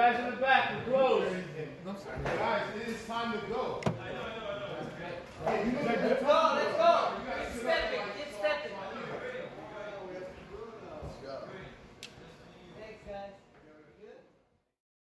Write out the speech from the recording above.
Guys in the back, we're close. Guys, it is time to go. Hey, you know,